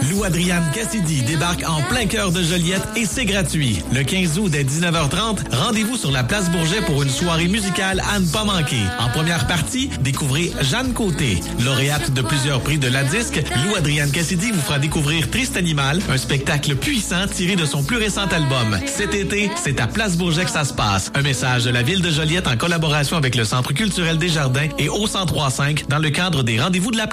Lou Adrienne Cassidy débarque en plein cœur de Joliette et c'est gratuit. Le 15 août dès 19h30, rendez-vous sur la place Bourget pour une soirée musicale à ne pas manquer. En première partie, découvrez Jeanne Côté. Lauréate de plusieurs prix de la disque, Lou Adrienne Cassidy vous fera découvrir Triste Animal, un spectacle puissant tiré de son plus récent album. Cet été, c'est à Place Bourget que ça se passe. Un message de la ville de Joliette en collaboration avec le Centre culturel des Jardins et au 1035 dans le cadre des rendez-vous de la